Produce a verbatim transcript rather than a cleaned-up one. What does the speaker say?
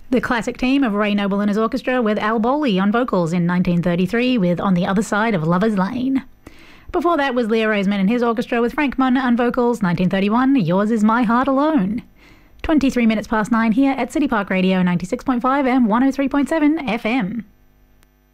The classic team of Ray Noble and his orchestra with Al Bowley on vocals in nineteen thirty-three with On the Other Side of Lover's Lane. Before that was Leo Roseman and his orchestra with Frank Munn on vocals, nineteen thirty-one, Yours Is My Heart Alone. twenty-three minutes past nine here at City Park Radio ninety-six point five and one oh three point seven F M.